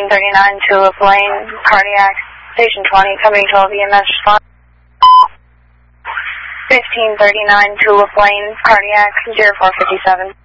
1539 Tulip Lane, cardiac, station 20, coming 12 EMS response. 1539 Tulip Lane, cardiac, 0457.